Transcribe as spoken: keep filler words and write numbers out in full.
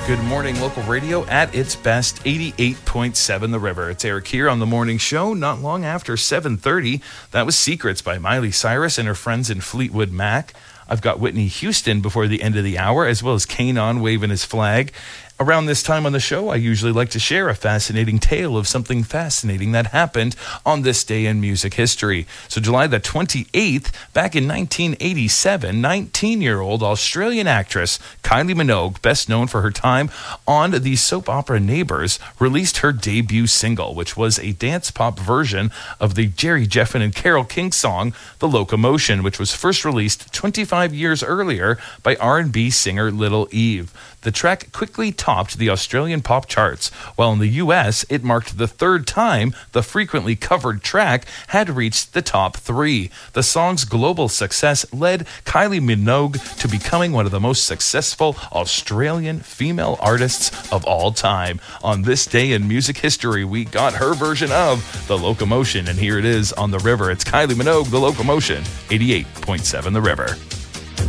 Good morning, local radio at its best, eighty-eight point seven The River. It's Eric here on the morning show, not long after seven thirty. That was Secrets by Miley Cyrus and her friends in Fleetwood Mac. I've got Whitney Houston before the end of the hour, as well as Kanon waving his flag. Around this time on the show, I usually like to share a fascinating tale of something fascinating that happened on this day in music history. So July the twenty-eighth, back in nineteen eighty-seven, nineteen-year-old Australian actress Kylie Minogue, best known for her time on the soap opera Neighbours, released her debut single, which was a dance pop version of the Jerry Jeffen and Carole King song, The Locomotion, which was first released twenty-five years earlier by R and B singer Little Eve. The track quickly topped the Australian pop charts, while in the U S, it marked the third time the frequently covered track had reached the top three. The song's global success led Kylie Minogue to becoming one of the most successful Australian female artists of all time. On this day in music history, we got her version of The Locomotion, and here it is on The River. It's Kylie Minogue, The Locomotion, eighty-eight point seven The River.